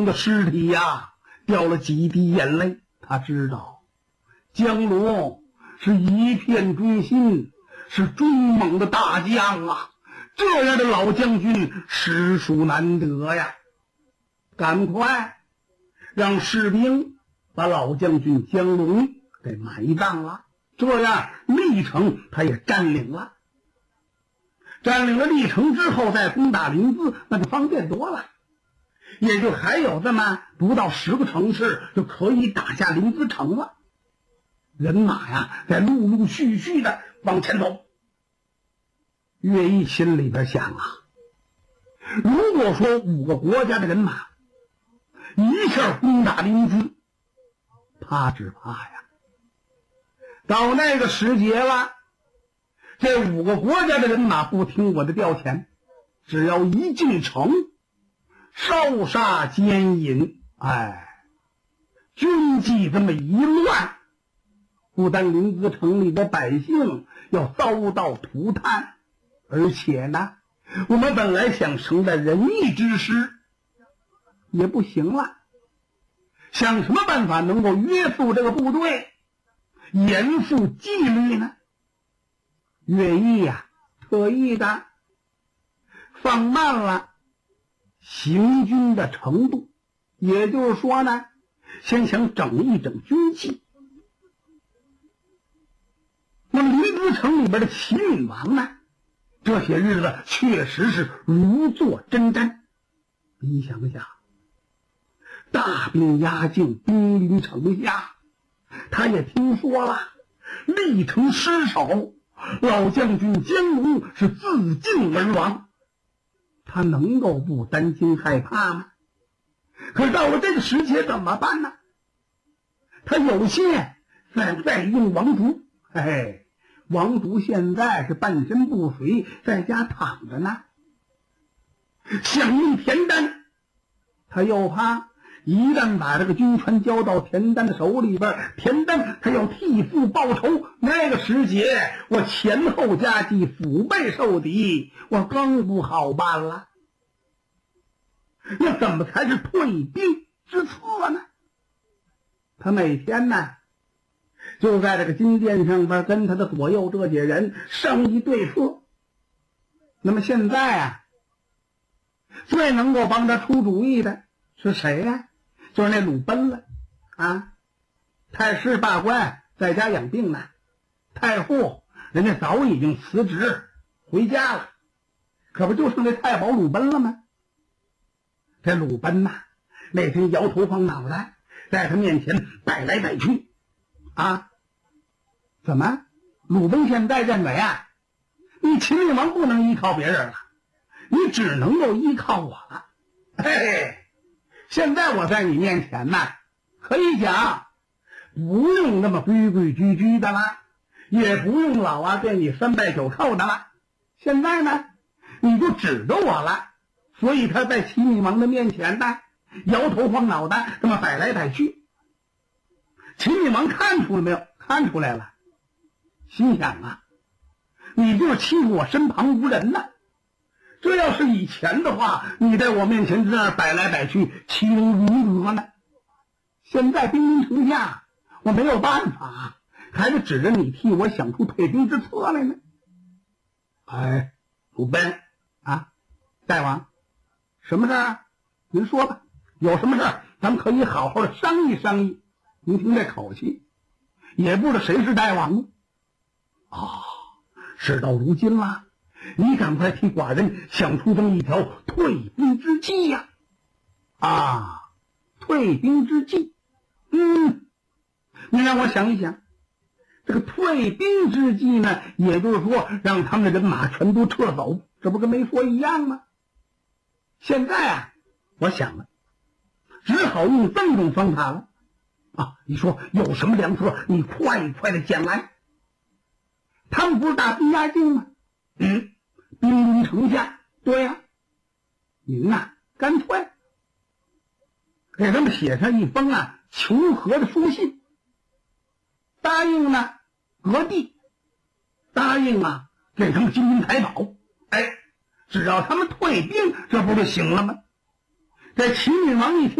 的尸体呀，掉了几滴眼泪。他知道江龙是一片忠心，是忠猛的大将啊，这样的老将军实属难得呀。赶快让士兵把老将军江龙给埋葬了，这样历城他也占领了。占领了历城之后，再攻打临淄那就方便多了，也就还有这么不到10个城市就可以打下临淄城了。人马呀在陆陆续续的往前走。乐毅心里边想啊，如果说5个国家的人马一下攻打临淄，怕只怕呀到那个时节了，这5个国家的人马不听我的调遣，只要一进城烧杀奸淫，军纪这么一乱，不但临淄城里的百姓要遭到涂炭，而且呢，我们本来想成的仁义之师也不行了。想什么办法能够约束这个部队，严肃纪律呢？乐毅呀，特意的放慢了行军的程度，也就是说呢，先想整一整军纪。那么临淄城里边的齐闵王呢，这些日子确实是如坐针毡。你想想，大兵压境，兵临城下，他也听说了历城失守，老将军江龙是自尽而亡，他能够不担惊害怕吗？可是到了这个时节怎么办呢？他有些在用王竹，王竹现在是半身不遂，在家躺着呢。想用田丹，他又怕一旦把这个军权交到田丹的手里边，田丹他要替父报仇，那个时节我前后夹击，腹背受敌，我更不好办了。那怎么才是退兵之策呢？他每天呢就在这个金殿上边跟他的左右这些人商议对策。那么现在啊，最能够帮他出主意的是谁呀？就是那鲁奔了啊！太师罢官，在家养病呢。太后人家早已经辞职回家了，可不就剩这太保鲁奔了吗？这鲁奔呐，那天摇头晃脑的，在他面前摆来摆去啊！怎么？鲁奔现在认为啊，你秦闵王不能依靠别人了，你只能够依靠我了。现在我在你面前呢，可以讲不用那么规规矩矩的了，也不用老啊对你3拜9叩的了。现在呢，你就指着我了。所以他在齐闵王的面前呢，摇头晃脑的这么摆来摆去。齐闵王看出了没有？看出来了，心想啊，你就是欺负我身旁无人呢。这要是以前的话，你在我面前这样摆来摆去，其能如何呢？现在兵临城下，我没有办法，还得指着你替我想出退兵之策来呢。鲁奔啊，大王，什么事儿？您说吧，有什么事儿咱们可以好好的商议商议。您听这口气，也不知道谁是大王啊。事到如今了，你赶快替寡人想出这么一条退兵之计呀！退兵之计，你让我想一想，这个退兵之计呢，也就是说让他们的人马全都撤走，这不跟没说一样吗？现在啊，我想了，只好用这种方法了你说有什么良策，你快快的讲来。他们不是大兵压境吗？兵临城下，对呀。您呐，干脆给他们写上一封求和的书信，答应呢割地，答应给他们金银财宝，只要他们退兵，这不就行了吗？这齐闵王一听